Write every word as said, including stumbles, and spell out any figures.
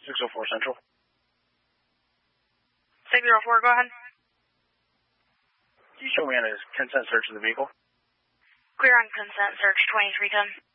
six oh four Central. six oh four, go ahead. Can you show me on a consent search of the vehicle? Clear on consent search twenty-three ten.